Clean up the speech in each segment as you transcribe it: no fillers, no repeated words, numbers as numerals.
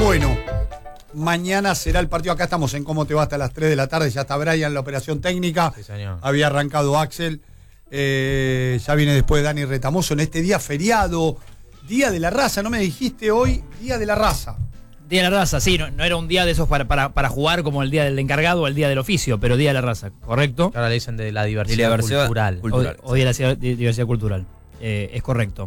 Bueno, mañana será el partido. Acá estamos en Cómo Te Va hasta las 3 de la tarde. Ya está Brian, la operación técnica. Sí, señor. Había arrancado Axel. Ya viene después Dani Retamoso en este día feriado. Día de la Raza, ¿no me dijiste hoy? Día de la Raza. Día de la Raza, sí, no era un día de esos para jugar como el día del encargado o el día del oficio, pero Día de la Raza, ¿correcto? Ahora le dicen de la diversidad cultural. O Día de la diversidad cultural. Es correcto.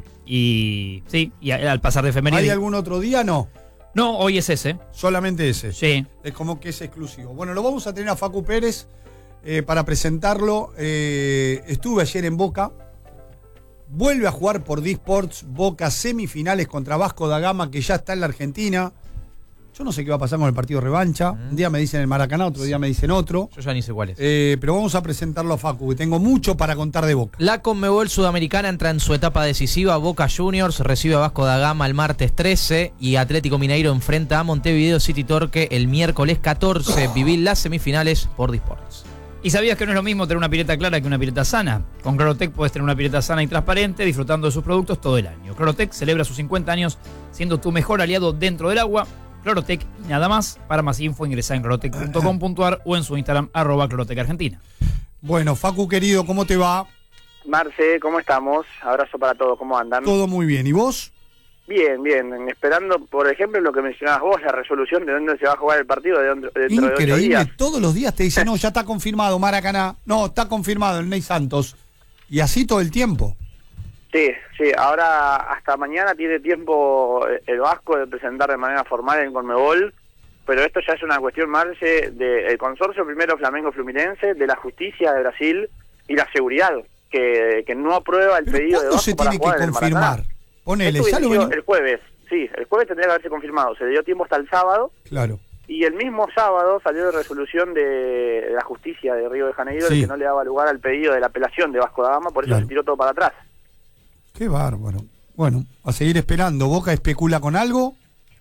Y sí, y al pasar de efemérides. ¿Hay algún otro día? No. No, hoy es ese. Solamente ese. Sí. Es como que es exclusivo. Bueno, lo vamos a tener a Facu Pérez para presentarlo. Estuve ayer en Boca. Vuelve a jugar por D-Sports. Boca semifinales contra Vasco da Gama, que ya está en la Argentina. Yo no sé qué va a pasar con el partido revancha. Un día me dicen el Maracaná, otro día me dicen otro. Yo ya ni sé cuál es. Pero vamos a presentarlo a Facu, que tengo mucho para contar de Boca. La Conmebol Sudamericana entra en su etapa decisiva. Boca Juniors recibe a Vasco da Gama el martes 13 y Atlético Mineiro enfrenta a Montevideo City Torque el miércoles 14. Viví las semifinales por D-Sports. ¿Y sabías que no es lo mismo tener una pileta clara que una pileta sana? Con Clarotec puedes tener una pileta sana y transparente, disfrutando de sus productos todo el año. Clarotec celebra sus 50 años siendo tu mejor aliado dentro del agua. Clarotec y nada más. Para más info ingresá en clarotec.com.ar o en su Instagram @ClarotecArgentina. Bueno, Facu querido, ¿cómo te va? Marce, ¿cómo estamos? Abrazo para todos, ¿cómo andan? Todo muy bien. ¿Y vos? Bien, esperando, por ejemplo, lo que mencionabas vos, la resolución de dónde se va a jugar el partido dentro de 8 Increíble, días. todos los días te dicen, no, ya está confirmado Maracaná, no, está confirmado el Ney Santos, y así todo el tiempo. Sí, ahora hasta mañana tiene tiempo el Vasco de presentar de manera formal en Conmebol, pero esto ya es una cuestión, Marce, del consorcio primero Flamengo-Fluminense, de la justicia de Brasil y la seguridad, que no aprueba el ¿Pero pedido de cuándo Vasco se para tiene jugar que en el confirmar? Maracaná. Ponele, Esto ya lo inició venimos. el jueves, sí, el jueves tendría que haberse confirmado, se le dio tiempo hasta el sábado. Claro. Y el mismo sábado salió de resolución de la justicia de Río de Janeiro, Sí. de que no le daba lugar al pedido de la apelación de Vasco da Gama, por eso Claro. se tiró todo para atrás. Qué bárbaro. Bueno, a seguir esperando. ¿Boca especula con algo?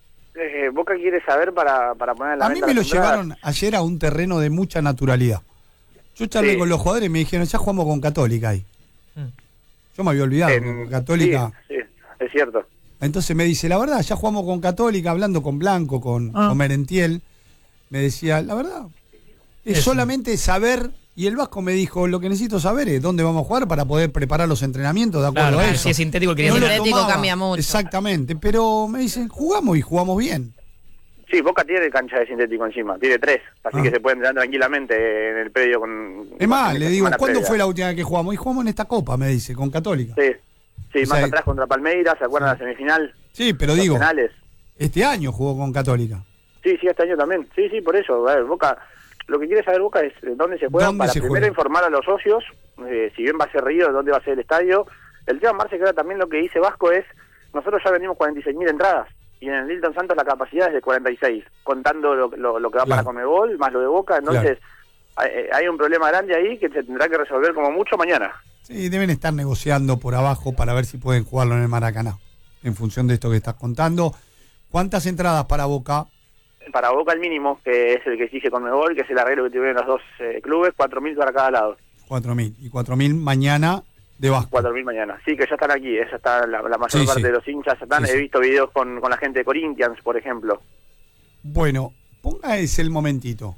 Boca quiere saber para poner en la A mí venta me lo las entradas. llevaron ayer a un terreno de mucha naturalidad. Yo charlé Sí. con los jugadores y me dijeron, ya jugamos con Católica ahí. Yo me había olvidado, con Católica. Sí, es cierto. Entonces me dice, la verdad, ya jugamos con Católica, hablando con Blanco, con Merentiel. Me decía, la verdad, es Eso. solamente saber. Y el Vasco me dijo, lo que necesito saber es dónde vamos a jugar para poder preparar los entrenamientos de acuerdo a eso. Si es sintético, quería No El lo decir. sintético tomaba. cambia mucho. Exactamente, pero me dicen, jugamos y jugamos bien. Sí, Boca tiene cancha de sintético encima, tiene 3, así Ah. que se puede entrenar tranquilamente en el predio con... Es más, con le la digo, semana ¿cuándo previa. fue la última vez que jugamos? Y jugamos en esta copa, me dice, con Católica. Sí, O más sea, atrás contra Palmeiras, ¿se acuerdan la semifinal? Sí, pero Los digo, penales. este año jugó con Católica. Sí, este año también. Sí, por eso. A ver, Boca, lo que quiere saber Boca es dónde se juega, ¿Dónde para se primero juega? informar a los socios, si bien va a ser Río, dónde va a ser el estadio. El tema, Marce, que ahora también lo que dice Vasco es, nosotros ya vendimos 46.000 entradas, y en el Nilton Santos la capacidad es de 46, contando lo que va para Claro. Conmebol, más lo de Boca, entonces hay un problema grande ahí que se tendrá que resolver como mucho mañana. Sí, deben estar negociando por abajo para ver si pueden jugarlo en el Maracaná, en función de esto que estás contando. ¿Cuántas entradas para Boca? Para Boca el mínimo, que es el que exige Conmebol, que es el arreglo que tuvieron los dos clubes, 4.000 para cada lado. 4.000. Y 4.000 mañana de Vasco. 4.000 mañana. Sí, que ya están aquí, ya está la mayor Sí, parte sí. de los hinchas. Ya están. Sí, sí. He visto videos con la gente de Corinthians, por ejemplo. Bueno, ponga ese el momentito.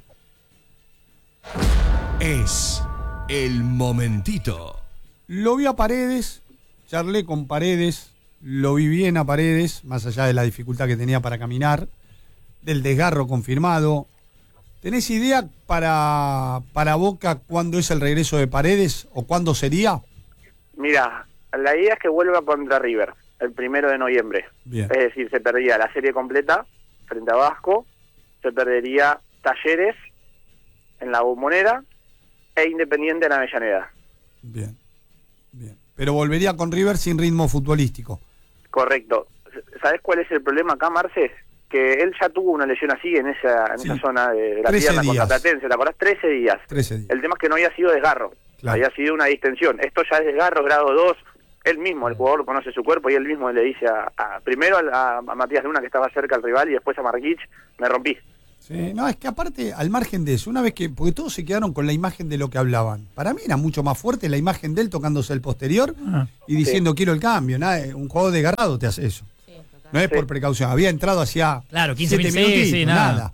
Es el momentito. Lo vi a Paredes, charlé con Paredes, lo vi bien a Paredes, más allá de la dificultad que tenía para caminar, del desgarro confirmado. ¿Tenés idea para Boca cuándo es el regreso de Paredes o cuándo sería? Mira, la idea es que vuelva contra River, el 1 de noviembre. Bien. Es decir, se perdería la serie completa frente a Vasco, se perdería Talleres en la Bombonera e Independiente en Avellaneda. Bien, bien. Pero volvería con River sin ritmo futbolístico. Correcto. ¿Sabés cuál es el problema acá, Marce? Que él ya tuvo una lesión así en esa Sí. zona de la 13 pierna contra días. Platense, ¿te acordás? 13 días. 13 días. El tema es que no había sido desgarro, Claro. había sido una distensión. Esto ya es desgarro, grado 2. Él mismo, el jugador conoce su cuerpo y él mismo le dice primero a Matías Luna, que estaba cerca al rival, y después a Marquich, me rompí. Sí, no, es que aparte, al margen de eso, una vez que, porque todos se quedaron con la imagen de lo que hablaban. Para mí era mucho más fuerte la imagen de él tocándose el posterior y diciendo quiero el cambio. Nada, un jugador desgarrado te hace eso. No es Sí. por precaución. Había entrado hacía Claro, 15 7 minutos, sí, minutitos, sí, nada.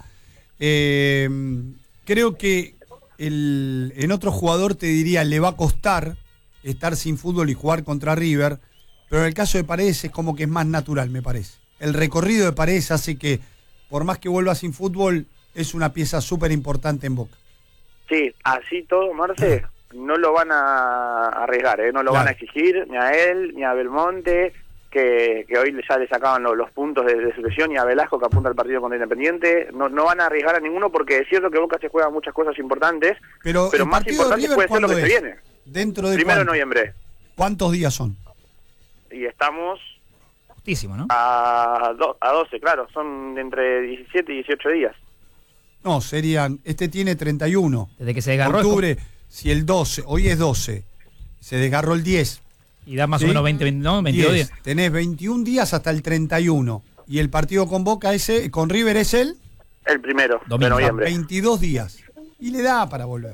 Creo que en otro jugador te diría, le va a costar estar sin fútbol y jugar contra River, pero en el caso de Paredes es como que es más natural, me parece. El recorrido de Paredes hace que, por más que vuelva sin fútbol, es una pieza súper importante en Boca. Sí, así todo, Marce, no lo van a arriesgar, no lo Claro. van a exigir ni a él, ni a Belmonte, que hoy ya le sacaban los puntos de su lesión, y a Velasco, que apunta al partido contra Independiente. No van a arriesgar a ninguno, porque es cierto que Boca se juega muchas cosas importantes, Pero el más partido de importante River, puede ser lo que ¿cuándo se es? viene. ¿Dentro de 1 de cuánto? noviembre. ¿Cuántos días son? Y estamos Justísimo, ¿no? a 12, claro, son entre 17 y 18 días. No, serían, este tiene 31. Desde que se desgarró. Octubre, si el 12, hoy es 12, se desgarró el 10. Y da más ¿Sí? o menos 20, ¿no? 22 10. días. Tenés 21 días hasta el 31. Y el partido con Boca, con River es el El 1 de Domingo. noviembre. 22 días. Y le da para volver.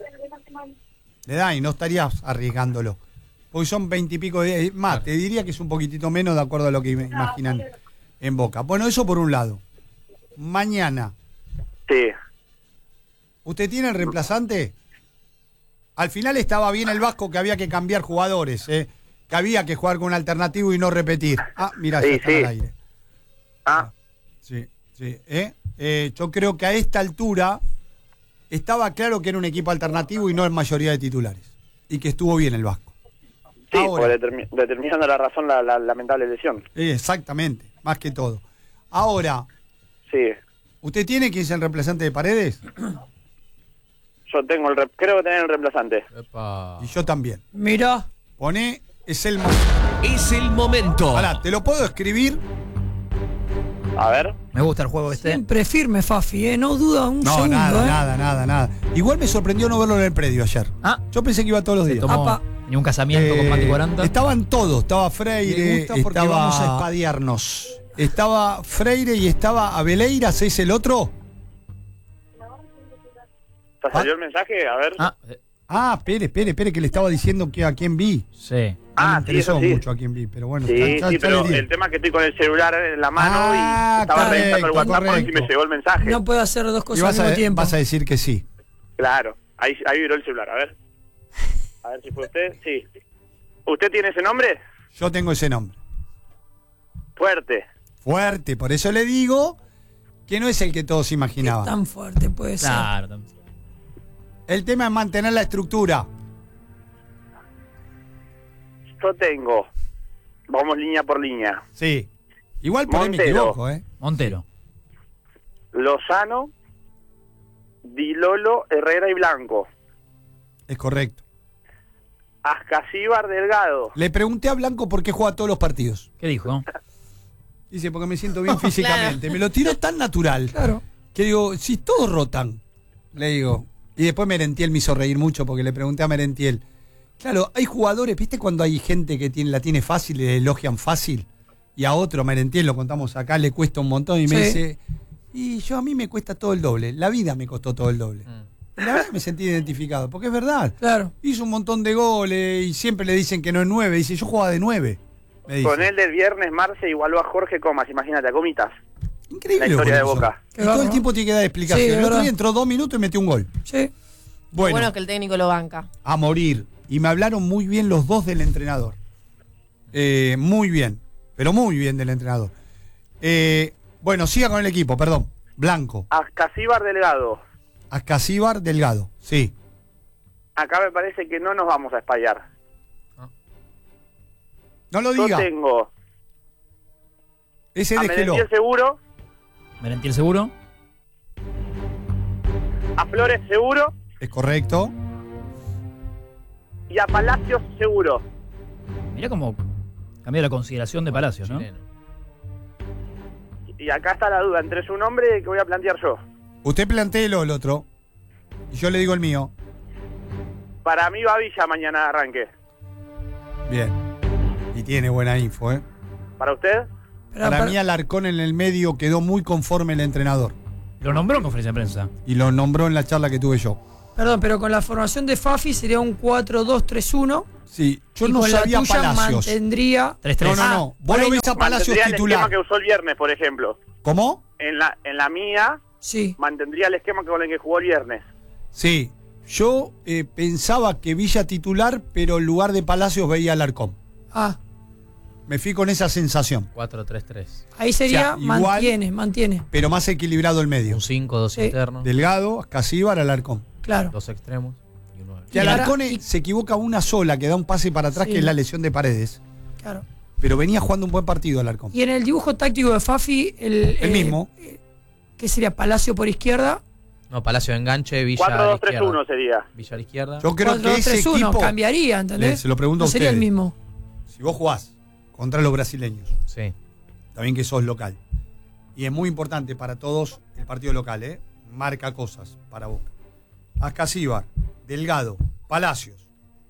Le da y no estarías arriesgándolo. Porque son 20 y pico de días. Más, te diría que es un poquitito menos de acuerdo a lo que imaginan en Boca. Bueno, eso por un lado. Mañana, Sí. ¿usted tiene el reemplazante? Al final estaba bien el Vasco, que había que cambiar jugadores, que había que jugar con un alternativo y no repetir. Ah, mira, Sí, ya está sí. al aire. Ah, Sí, sí. Yo creo que a esta altura estaba claro que era un equipo alternativo y no en mayoría de titulares. Y que estuvo bien el Vasco. sí, Ahora, pues determinando la razón la lamentable lesión. exactamente, más que todo. Ahora, Sí. ¿usted tiene quién es el reemplazante de Paredes? Yo tengo creo que tener el reemplazante. Y yo también. Mira, Poné, es el... Es el momento. Ahora, ¿te lo puedo escribir? A ver. Me gusta el juego este. siempre firme, Fafi, no duda un No, segundo, nada. Igual me sorprendió no verlo en el predio ayer. Ah, Yo pensé que iba todos los días. tomó, Apa. tenía un casamiento con Mati 40. Estaban todos, estaba Freire, Me gusta porque estaba, vamos a espadearnos. estaba Freire y estaba Abeleiras, ¿es el otro? ¿Te salió el mensaje? A ver. Espere, que le estaba diciendo que a quién vi. Sí. No me sí, interesó eso sí. mucho a quién vi, pero bueno. Sí, ya pero le di. el tema es que estoy con el celular en la mano y estaba correcto, revisando el WhatsApp por si me correcto. llegó el mensaje. No puede hacer dos Y cosas al mismo tiempo. vas a decir que sí. Claro, ahí vibró el celular, a ver. A ver si fue usted. Sí. ¿Usted tiene ese nombre? Yo tengo ese nombre. Fuerte. Fuerte, por eso le digo que no es el que todos ¿Qué imaginaban. tan fuerte puede ser? Claro. también. El tema es mantener la estructura. Yo tengo. Vamos línea por línea. Sí. Igual por ahí me Montero. equivoco, ¿eh? Montero. Lozano, Di Lolo, Herrera y Blanco. Es correcto. Ascasíbar, Delgado. Le pregunté a Blanco por qué juega todos los partidos. ¿Qué dijo? Dice, porque me siento bien físicamente. Me lo tiró tan natural Claro. que digo, si todos rotan, le digo. Y después Merentiel me hizo reír mucho porque le pregunté a Merentiel. Claro, hay jugadores, ¿viste cuando hay gente que la tiene fácil y le elogian fácil? Y a otro, Merentiel, lo contamos acá, le cuesta un montón y me Sí. dice, y a mí me cuesta todo el doble. La vida me costó todo el doble. Y la verdad que me sentí identificado, porque es verdad. Claro. Hizo un montón de goles y siempre le dicen que no es 9. Dice, yo jugaba de 9. Me dice. Con él del viernes, Marce igualó a Jorge Comas, imagínate, a Comitas. Increíble. La historia de boludo. Boca. Y Qué todo el bárbaro. tiempo tiene que dar explicación. Sí, es el otro verdad. día entró 2 minutos y metió un gol. Sí. Bueno, que el técnico lo banca. a morir. Y me hablaron muy bien los dos del entrenador. Muy bien. Pero muy bien del entrenador. Bueno, siga con el equipo, perdón. Blanco. Ascasíbar, Delgado. Ascasíbar, Delgado. Sí. Acá me parece que no nos vamos a espallar. No lo Yo diga. tengo Ese a déjelo. Merentiel seguro, Merentiel seguro. a Flores seguro Es correcto. y a Palacios seguro. Mirá cómo cambió la consideración de Palacios, ¿no? Chileno. Y acá está la duda entre su nombre que voy a plantear yo. Usted plantéelo el otro. Y yo le digo el mío. Para mí va Villa mañana de arranque. Bien. Y tiene buena info, ¿eh? ¿Para usted? Para mí Alarcón en el medio quedó muy conforme el entrenador. Lo nombró en conferencia de prensa. Y lo nombró en la charla que tuve yo. Perdón, pero con la formación de Fafi sería un 4-2-3-1. Sí, yo y no con sabía la tuya Palacios. mantendría... 3-3. No. Vos lo ves a Palacios Mantendría el esquema titular. que usó el viernes, por ejemplo. ¿Cómo? En la mía, Sí. mantendría el esquema con el que jugó el viernes. Sí. Yo pensaba que Villa titular, pero en lugar de Palacios veía al Alarcón. Ah, Me fui con esa sensación. 4-3-3. ahí sería, O sea, igual- mantiene. Pero más equilibrado el medio. Un 5, 2 Sí. internos, Delgado, Casíbar, Alarcón. Claro. 2 extremos y un 9. Que Y ahora- Alarcón y- se equivoca una sola, que da un pase para atrás, Sí. que es la lesión de Paredes. Claro. Pero venía jugando un buen partido Alarcón. Y en el dibujo táctico de Fafi, el mismo. ¿Qué sería? Palacio por izquierda. No, Palacio de enganche, Villa a la 4-2-3-1 izquierda. sería. Villa a la izquierda. Yo creo que ese 4-2-3-1, equipo, cambiaría, ¿entendés? se lo pregunto no a sería el ustedes. mismo. Si vos jugás contra los brasileños, Sí. también que sos local, y es muy importante para todos el partido local, marca cosas para Boca. Ascasíbar, Delgado, Palacios,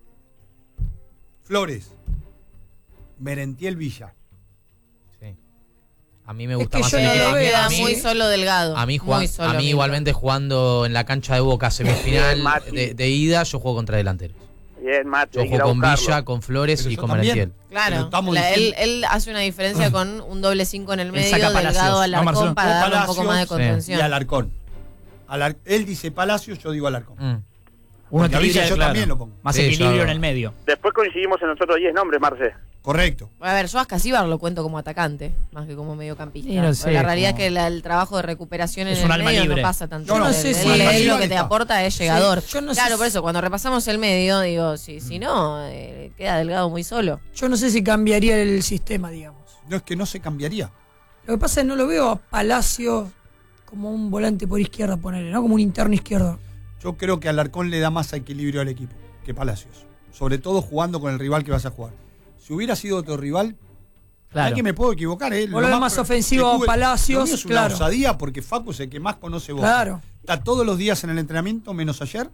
Flores, Merentiel, Villa. Sí. A mí me Es gusta que más yo el no equipo. lo veo Queda así. muy solo Delgado. A mí, Muy solo, a mí amigo. igualmente jugando en la cancha de Boca semifinal Mati. de ida, yo juego contra delanteros. Bien, Mati, Yo hay que ir a juego con buscarlo. Villa, con Flores Pero y yo con también. Merentiel. Pero Claro, estamos él, diciendo- él hace una diferencia con un doble 5 en el medio, saca Palacios, Delgado ¿no, Alarcón Marcelo? para darle un poco más de Palacios contención. y Alarcón. Él dice Palacios, yo digo Alarcón. Mm. Uno Porque a Villa equilibra, yo claro. también lo pongo. Más Sí, equilibrio yo- en el medio. Después coincidimos en nosotros 10 nombres, Marce. Correcto. A ver, yo a Ascasíbar lo cuento como atacante, más que como mediocampista. Sí, no sé, la realidad como- es que el trabajo de recuperación Es en un el alma medio libre. no pasa tanto. Yo no Él- sé si él Ascasíbar lo que te está. aporta es llegador. yo no sé Claro, si- por eso, cuando repasamos el medio, digo, si no, queda Delgado muy solo. Yo no sé si cambiaría el sistema, digamos. No es que no se cambiaría. Lo que pasa es que no lo veo a Palacio como un volante por izquierda, ponerle, ¿no? Como un interno izquierdo. Yo creo que Alarcón le da más equilibrio al equipo que Palacios. Sobre todo jugando con el rival que vas a jugar. Si hubiera sido otro rival, Claro. que me puedo equivocar, Vos lo ves más ofensivo a Palacios, lo mío es una claro. osadía porque Facu es el que más conoce Boca. Claro. Está todos los días en el entrenamiento, menos ayer,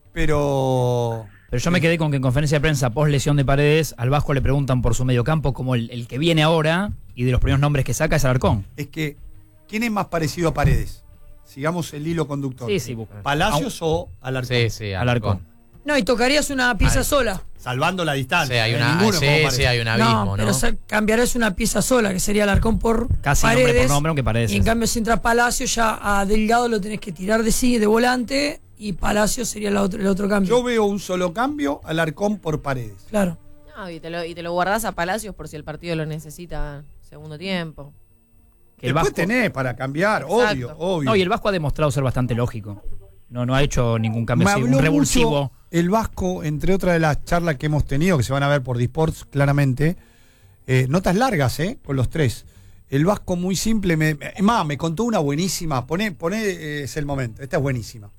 pero Pero yo me quedé con que en conferencia de prensa post lesión de Paredes, al Vasco le preguntan por su mediocampo como el que viene ahora y de los primeros nombres que saca es Alarcón. es que ¿quién es más parecido a Paredes? Sigamos el hilo conductor. Sí, sí. ¿Palacios o Alarcón? Sí, sí, Alarcón. No, y tocarías una pieza Ay. sola. Salvando la Sí, distancia. hay ninguno una, como sí, Paredes. sí, hay un abismo, ¿no? pero cambiarás una pieza sola, que sería Alarcón por Casi Paredes. nombre por nombre, aunque Paredes. Y en es- cambio, si entra Palacio, ya a Delgado lo tenés que tirar de sí, de volante, y Palacio sería el otro cambio. Yo veo un solo cambio, Alarcón por Paredes. Claro. No, y te lo guardás a Palacios por si el partido lo necesita segundo tiempo. que el Después Vasco- tenés para cambiar, Exacto. obvio. No, y el Vasco ha demostrado ser bastante lógico. No ha hecho ningún cambio Me así, habló un revulsivo. mucho el Vasco, entre otras de las charlas que hemos tenido, que se van a ver por Disports claramente, notas largas, con los tres. El Vasco muy simple, me contó una buenísima. Poné, es el momento, esta es buenísima.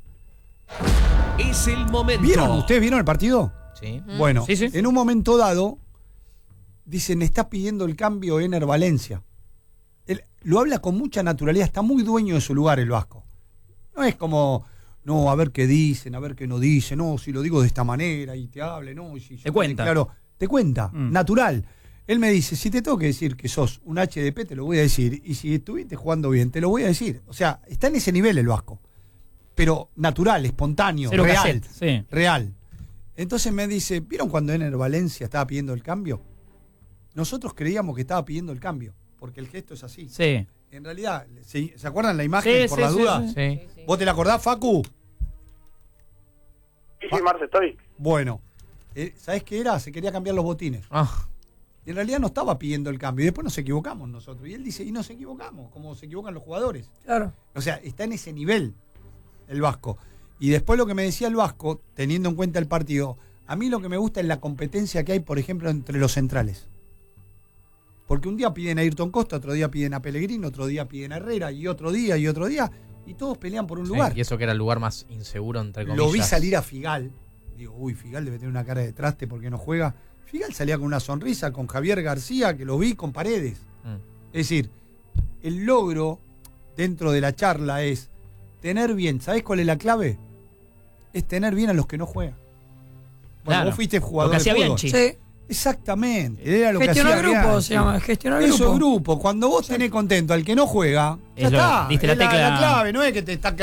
Es el momento. ¿Ustedes vieron el partido? Sí. Bueno, Sí, sí. en un momento dado, dicen, está pidiendo el cambio Ener Valencia. Él lo habla con mucha naturalidad, está muy dueño de su lugar el Vasco. No es como, no, a ver qué dicen, a ver qué no dicen, no, si lo digo de esta manera y te hable, no, y si yo Te cuenta. Claro, te cuenta, Mm. natural. Él me dice, si te tengo que decir que sos un HDP, te lo voy a decir, y si estuviste jugando bien, te lo voy a decir. O sea, está en ese nivel el Vasco. Pero natural, espontáneo, Cero real. cassette, sí. Real. Entonces me dice, ¿vieron cuando Ener Valencia estaba pidiendo el cambio? Nosotros creíamos que estaba pidiendo el cambio, porque el gesto es así. Sí. En realidad, ¿se acuerdan la imagen Sí, por sí, la sí, duda? sí. Sí. ¿Vos te la acordás, Facu? Sí, Marce, estoy. Bueno, ¿sabés qué era? Se quería cambiar los botines. Ah, Y en realidad no estaba pidiendo el cambio. Y después nos equivocamos nosotros. Y él dice, y nos equivocamos, como se equivocan los jugadores. Claro. O sea, está en ese nivel el Vasco. Y después lo que me decía el Vasco, teniendo en cuenta el partido, a mí lo que me gusta es la competencia que hay, por ejemplo, entre los centrales. Porque un día piden a Ayrton Costa, otro día piden a Pellegrini, otro día piden a Herrera, y otro día, y todos pelean por un sí, lugar. y eso que era el lugar más inseguro, entre comillas. Lo vi salir a Figal. Digo, uy, Figal debe tener una cara de traste porque no juega. Figal salía con una sonrisa, con Javier García, que lo vi con Paredes. Mm. Es decir, el logro dentro de la charla es tener bien. ¿Sabés cuál es la clave? Es tener bien a los que no juegan. Bueno, Claro. vos fuiste jugador Lo que hacía de fútbol. Bianchi. Sí. Exactamente. Era lo que Gestionar hacía grupo Bianchi. se llama, gestionar Eso grupo. es grupo. Cuando vos tenés contento al que no juega, ya Es lo- está. diste la Es tecla. la clave, no es que te está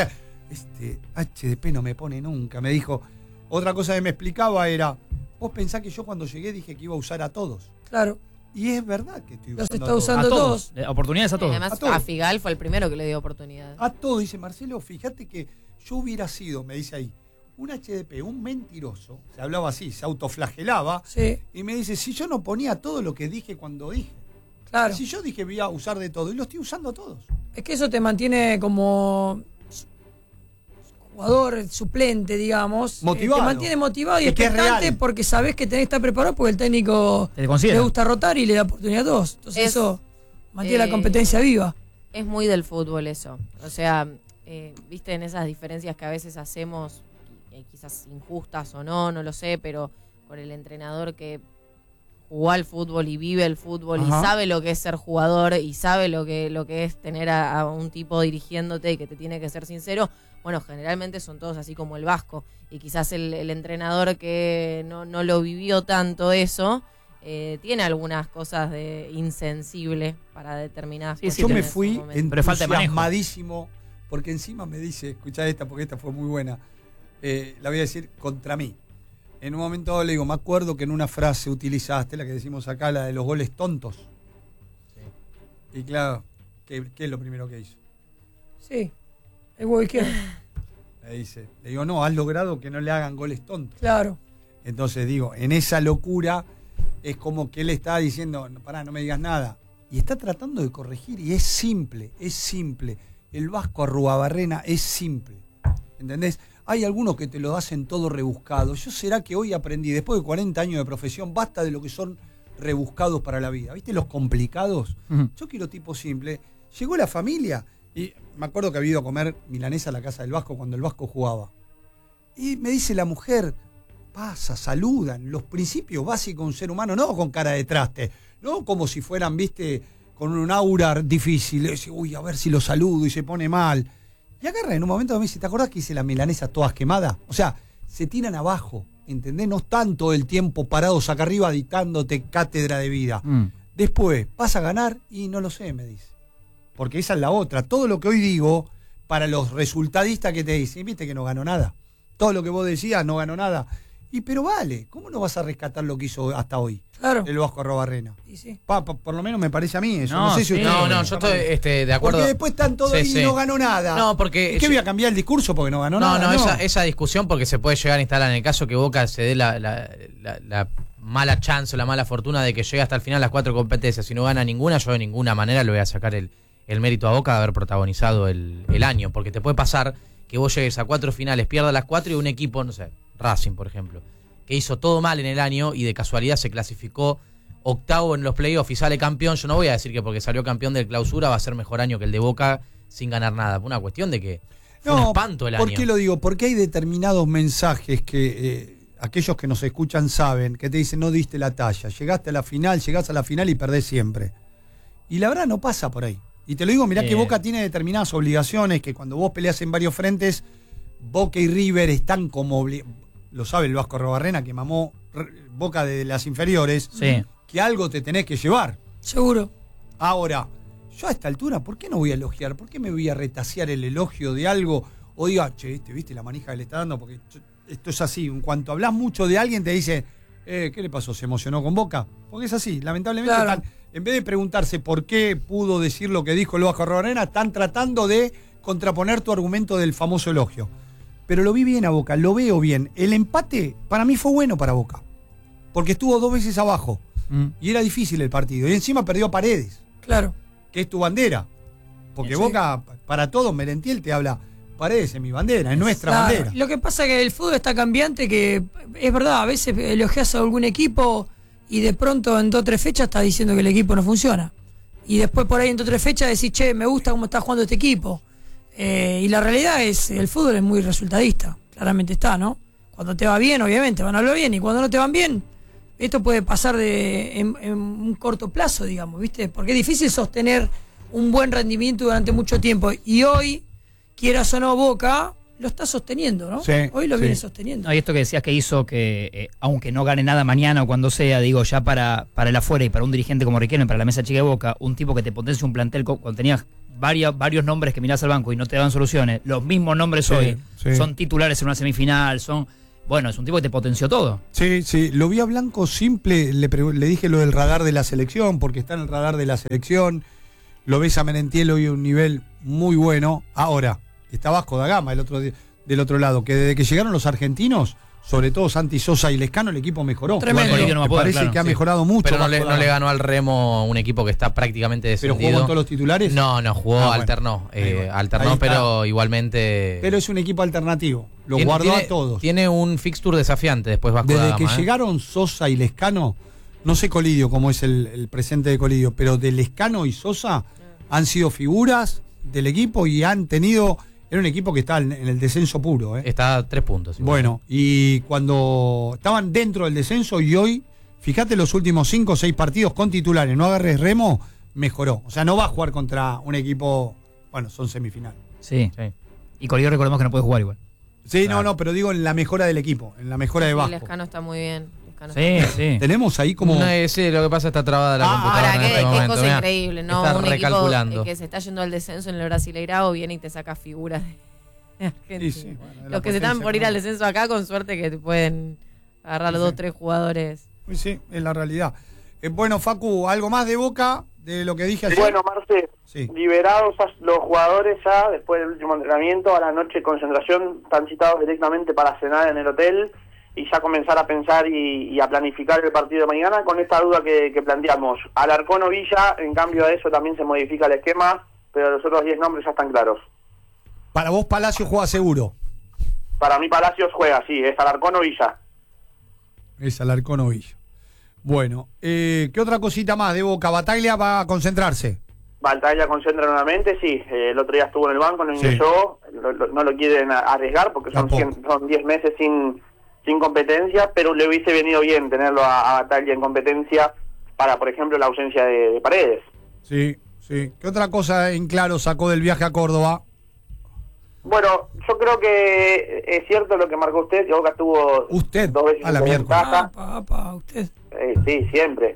este HDP no me pone nunca. Me dijo, otra cosa que me explicaba era, vos pensás que yo cuando llegué dije que iba a usar a todos. Claro. Y es verdad que estoy Los usando está a todos. usando A todos. todos. Oportunidades a todos. Además, A todos. a Figal fue el primero que le dio oportunidades. A todos, dice Marcelo, fíjate que yo hubiera sido, me dice ahí, un HDP, un mentiroso, se hablaba así, se autoflagelaba, Sí, y me dice, si yo no ponía todo lo que dije cuando dije, claro. si yo dije voy a usar de todo, y lo estoy usando a todos. Es que eso te mantiene como jugador suplente, digamos. Motivado. Te mantiene motivado y Es que es expectante real. porque sabés que tenés que estar preparado porque el técnico Te considera. le gusta rotar y le da oportunidad a todos. Entonces eso mantiene la competencia viva. Es muy del fútbol eso. O sea, viste en esas diferencias que a veces hacemos, quizás injustas o no, no lo sé, pero por el entrenador que jugó al fútbol y vive el fútbol Ajá. y sabe lo que es ser jugador y sabe lo que es tener a un tipo dirigiéndote y que te tiene que ser sincero. Bueno, generalmente son todos así como el Vasco. Y quizás el entrenador que no lo vivió tanto eso, tiene algunas cosas de insensible para determinadas Sí, sí, Yo me cuestiones en fui su momento. Pero falta de manejo. entusiasmadísimo, porque encima me dice, escuchá esta, porque esta fue muy buena, la voy a decir contra mí. En un momento le digo, me acuerdo que en una frase utilizaste, la que decimos acá, la de los goles tontos. Y claro, ¿qué es lo primero que hizo? Sí, el huevo izquierdo. Me dice, le digo, no, has logrado que no le hagan goles tontos. Claro. Entonces digo, en esa locura es como que él está diciendo, no, pará, no me digas nada. Y está tratando de corregir y es simple, es simple. El Vasco Arruabarrena es simple. ¿Entendés? Hay algunos que te lo hacen todo rebuscado. Yo será que hoy aprendí, después de 40 años de profesión, basta de lo que son rebuscados para la vida. ¿Viste los complicados? Ujú. Yo quiero tipo simple. Llegó la familia y me acuerdo que había ido a comer milanesa a la casa del Vasco cuando el Vasco jugaba. Y me dice la mujer, pasa, saludan, los principios básicos de un ser humano, no con cara de traste, no como si fueran, viste, con un aura difícil. Y dice, uy, a ver si lo saludo y se pone mal. Y agarra en un momento me dice, ¿te acordás que hice la milanesa todas quemadas? O sea, se tiran abajo, ¿entendés? No están todo el tiempo parados acá arriba dictándote cátedra de vida. Después, ¿vas a ganar? Y no lo sé, me dice. Porque esa es la otra. Todo lo que hoy digo, para los resultadistas que te dicen, viste que no ganó nada. Todo lo que vos decías, no ganó nada. Y pero vale, ¿cómo no vas a rescatar lo que hizo hasta hoy Claro. el Vasco Arruabarrena? Y sí. Por lo menos me parece a mí eso. No, No sé si sí. usted- No, yo estoy de acuerdo. Porque después están todos Sí, ahí sí. y no ganó nada. No, porque ¿Y qué voy a cambiar el discurso porque no ganó No, nada? no, esa discusión porque se puede llegar a instalar en el caso que Boca se dé la mala chance o la mala fortuna de que llegue hasta el final las 4 competencias y no gana ninguna, yo de ninguna manera le voy a sacar el mérito a Boca de haber protagonizado el año, porque te puede pasar que vos llegues a 4 finales, pierdas las 4 y un equipo, no sé, Racing por ejemplo, que hizo todo mal en el año y de casualidad se clasificó octavo en los playoffs y sale campeón. Yo no voy a decir que porque salió campeón del Clausura va a ser mejor año que el de Boca sin ganar nada. Una cuestión de que fue un espanto el año. ¿Por qué lo digo? Porque hay determinados mensajes que aquellos que nos escuchan saben, que te dicen no diste la talla, llegaste a la final, llegás a la final y perdés siempre. Y la verdad no pasa por ahí. Y te lo digo, mirá que Boca tiene determinadas obligaciones, que cuando vos peleás en varios frentes, Boca y River están como lo sabe el Vasco Arruabarrena, que mamó Boca de las inferiores, Sí. que algo te tenés que llevar. Seguro. Ahora, yo a esta altura, ¿por qué no voy a elogiar? ¿Por qué me voy a retasear el elogio de algo? O diga, che, ¿viste la manija que le está dando? Porque esto es así. En cuanto hablas mucho de alguien, te dice, ¿qué le pasó? ¿Se emocionó con Boca? Porque es así. Lamentablemente, Claro. en vez de preguntarse por qué pudo decir lo que dijo el Vasco Arruabarrena, están tratando de contraponer tu argumento del famoso elogio. Pero lo vi bien a Boca, lo veo bien. El empate para mí fue bueno para Boca. Porque estuvo 2 veces abajo. Y era difícil el partido. Y encima perdió a Paredes, Claro. que es tu bandera. Porque Sí. Boca, para todos, Merentiel te habla, Paredes es mi bandera, es nuestra Claro. bandera. Lo que pasa es que el fútbol está cambiante, que es verdad, a veces elogias a algún equipo y de pronto en 2 o 3 fechas estás diciendo que el equipo no funciona. Y después por ahí en 2 o 3 fechas decís, che, me gusta cómo está jugando este equipo. Y la realidad es, el fútbol es muy resultadista, claramente está, ¿no? Cuando te va bien, obviamente, van a hablar bien, y cuando no te van bien, esto puede pasar en un corto plazo, digamos, ¿viste? Porque es difícil sostener un buen rendimiento durante mucho tiempo. Y hoy, quieras o no, Boca lo está sosteniendo, ¿no? Sí, Hoy lo sí. viene sosteniendo. No, y esto que decías que hizo que, aunque no gane nada mañana o cuando sea, digo, ya para el afuera y para un dirigente como Riquelme, para la mesa chica de Boca, un tipo que te potencia un plantel cuando tenías varios nombres que mirás al banco y no te dan soluciones, los mismos nombres Sí, hoy sí. son titulares en una semifinal, bueno, es un tipo que te potenció todo. Sí, sí, lo vi a Blanco simple, le dije lo del radar de la selección, porque está en el radar de la selección, lo ves a Merentiel hoy a un nivel muy bueno. Ahora, está Vasco da Gama del otro lado, que desde que llegaron los argentinos, sobre todo Santi Sosa y Lescano, el equipo mejoró. Tremendo. Igual Colidio no va a Me poder, parece claro, que ha sí. mejorado mucho. Pero no Vasco le, da no le Gama. ganó al Remo un equipo que está prácticamente ¿Pero descendido. jugó con todos los titulares? No, jugó, Ah, bueno. alternó. Ahí va. Ahí Alternó, está. pero igualmente. Pero es un equipo alternativo, lo Tiene- guardó tiene- a todos. Tiene un fixture desafiante después Vasco da Desde Gama. que llegaron Sosa y Lescano, no sé Colidio cómo es el presente de Colidio, pero de Lescano y Sosa han sido figuras del equipo y han tenido. Era un equipo que está en el descenso puro. Está a 3 puntos. igual. Bueno, y cuando estaban dentro del descenso y hoy, fíjate los últimos 5 o 6 partidos con titulares, no agarres Remo, mejoró. O sea, no va a jugar contra un equipo, bueno, son semifinales. Sí. Sí. Y Colidio recordemos que no puede jugar igual. Sí, Claro. no, pero digo en la mejora del equipo, en la mejora de Sí, Vasco. Lescano está muy bien. Lescano Sí, está muy bien. sí. Tenemos ahí como. No, sí, lo que pasa está trabada la Ah, computadora. Ahora, en qué, este qué momento, cosa mirá. increíble, ¿no? Está Un recalculando. equipo que se está yendo al descenso en el Brasileirao viene y te saca figuras de Argentina. Sí, sí, bueno, de la Los que se están potencia por ir al económica. descenso acá, con suerte que te pueden agarrar los Sí, 2 sí. 3 jugadores. Pues sí, es la realidad. Bueno, Facu, ¿algo más de Boca de lo que dije ayer? Bueno, Marce, Sí. liberados los jugadores ya después del último entrenamiento, a la noche de concentración, están citados directamente para cenar en el hotel y ya comenzar a pensar y a planificar el partido de mañana con esta duda que planteamos. Alarcón o Villa, en cambio a eso también se modifica el esquema, pero los otros 10 nombres ya están claros. Para vos, Palacio juega seguro. Para mí Palacios juega, sí, es Alarcón o Villa. Es Alarcón o Villa. Bueno, ¿qué otra cosita más de Boca? Bataglia va a concentrarse. Batalla concentra nuevamente, sí, el otro día estuvo en el banco, no Sí. ingresó, no lo quieren arriesgar porque son Tampoco. son 10 meses sin competencia, pero le hubiese venido bien tenerlo a Bataglia en competencia para, por ejemplo, la ausencia de Paredes. Sí, sí. ¿Qué otra cosa en claro sacó del viaje a Córdoba? Bueno, yo creo que es cierto lo que marcó usted, que Boca tuvo Usted, 2 veces a la en miércoles. ventaja. Usted. Sí, siempre.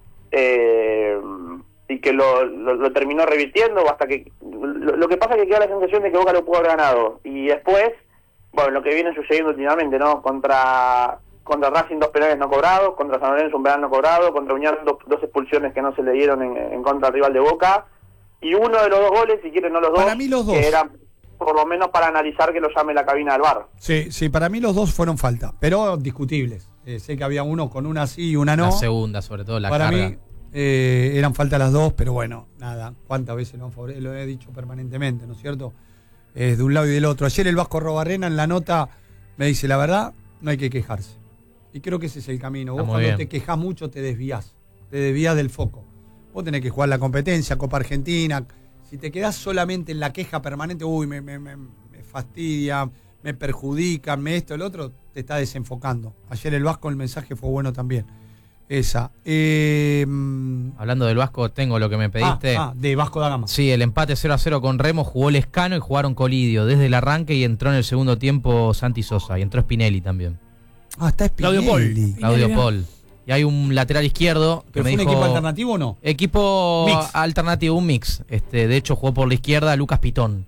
Y que lo terminó revirtiendo hasta que... Lo que pasa es que queda la sensación de que Boca lo pudo haber ganado. Y después, bueno, lo que viene sucediendo últimamente, ¿no? Contra Racing 2 penales no cobrados, contra San Lorenzo un penal no cobrado, contra Unión 2 expulsiones que no se le dieron en contra del rival de Boca. Y uno de los 2 goles, si quieren no los dos, Para mí los dos. que eran por lo menos para analizar que lo llame la cabina del VAR. Sí, sí, para mí los dos fueron falta, pero discutibles. Sé que había uno con una sí y una no. La segunda, sobre todo, la Para carga. mí eran falta las dos, pero bueno, nada. ¿Cuántas veces lo he dicho permanentemente, ¿no es cierto? De un lado y del otro. Ayer el Vasco Robarrena en la nota me dice, la verdad, no hay que quejarse. Y creo que ese es el camino. Está Vos muy cuando bien. te quejas mucho te desvías del foco. Vos tenés que jugar la competencia, Copa Argentina. Si te quedás solamente en la queja permanente, uy, me fastidia, me perjudica, esto, el otro, te está desenfocando. Ayer el Vasco, el mensaje fue bueno también. Esa. Hablando del Vasco, tengo lo que me pediste. De Vasco da Gama. Sí, el empate 0-0 con Remo, jugó Lescano y jugaron Colidio desde el arranque y entró en el segundo tiempo Santi Sosa y entró Spinelli también. Está Spinelli. Claudio Paul. Claudio Paul. Y hay un lateral izquierdo que ¿Pero me fue un dijo... equipo alternativo o no? Equipo Mix. alternativo, un mix. De hecho, jugó por la izquierda Lucas Pitón.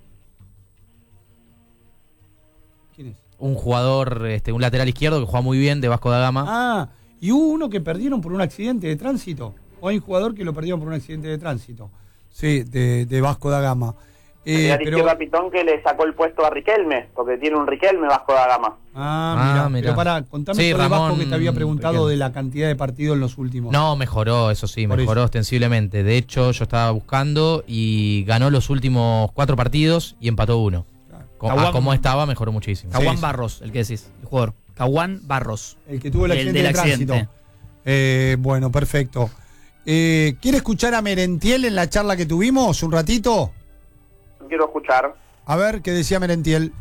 ¿Quién es? Un jugador, un lateral izquierdo que juega muy bien de Vasco da Gama. Y hubo uno que perdieron por un accidente de tránsito. O hay un jugador que lo perdieron por un accidente de tránsito. Sí, de Vasco da Gama. El izquierda Pitón que le sacó el puesto a Riquelme, porque tiene un Riquelme Vasco da Gama. Mira. Pero pará, contame Sí, sobre Vasco Ramón que te había preguntado Riquelme. de la cantidad de partidos en los últimos. No, mejoró, eso sí, Por mejoró eso. ostensiblemente. De hecho, yo estaba buscando y ganó los últimos 4 partidos y empató 1. Caguán- Como estaba, mejoró muchísimo. Caguán Sí. Barros, el que decís, el jugador. Caguán Barros. El que tuvo el accidente del de tránsito. accidente. Bueno, perfecto. ¿Quiere escuchar a Merentiel en la charla que tuvimos un ratito? Quiero escuchar. A ver qué decía Merentiel.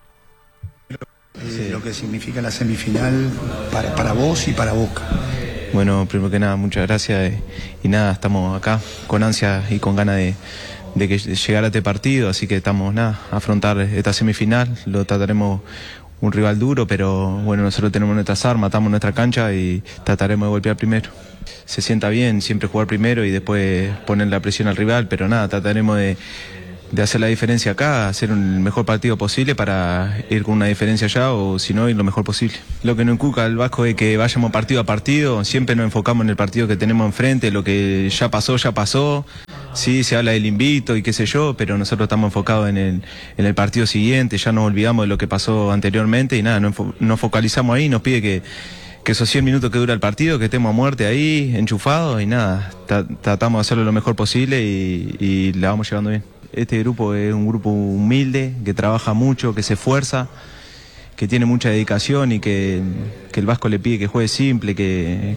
Lo que significa la semifinal para vos y para Boca. Bueno, primero que nada, muchas gracias y nada, estamos acá con ansia y con ganas de que llegara este partido, así que estamos a afrontar esta semifinal, lo trataremos un rival duro, pero bueno, nosotros tenemos nuestras armas, estamos en nuestra cancha y trataremos de golpear primero. Se sienta bien siempre jugar primero y después poner la presión al rival, pero trataremos de hacer la diferencia acá, hacer el mejor partido posible para ir con una diferencia allá o si no ir lo mejor posible. Lo que nos inculca el Vasco es que vayamos partido a partido, siempre nos enfocamos en el partido que tenemos enfrente, lo que ya pasó. Sí, se habla del invicto y qué sé yo, pero nosotros estamos enfocados en el partido siguiente, ya nos olvidamos de lo que pasó anteriormente y nos focalizamos ahí, nos pide que esos 100 minutos que dura el partido, que estemos a muerte ahí, enchufados y tratamos de hacerlo lo mejor posible y la vamos llevando bien. Este grupo es un grupo humilde, que trabaja mucho, que se esfuerza, que tiene mucha dedicación y que el Vasco le pide que juegue simple, que